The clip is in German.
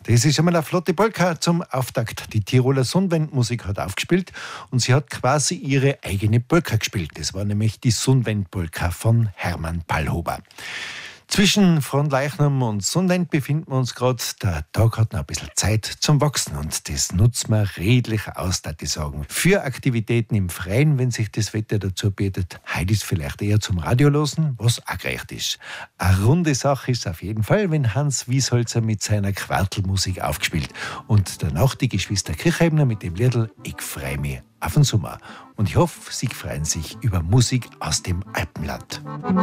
Das ist einmal eine flotte Polka zum Auftakt. Die Tiroler Sonnenwendmusik hat aufgespielt und sie hat quasi ihre eigene Polka gespielt. Das war nämlich die Sonnenwend-Polka von Hermann Pallhuber. Zwischen Fronleichnam und Sonnenwend befinden wir uns gerade. Der Tag hat noch ein bisschen Zeit zum Wachsen und das nutzen wir redlich aus, würde ich sagen. Für Aktivitäten im Freien, wenn sich das Wetter dazu bietet. Heute ist vielleicht eher zum Radiolosen, was auch gerecht ist. Eine runde Sache ist auf jeden Fall, wenn Hans Wiesholzer mit seiner Quartelmusik aufgespielt und danach die Geschwister Kirchheimner mit dem Liedl Ich freu mich auf den Sommer. Und ich hoffe, Sie freuen sich über Musik aus dem Alpenland.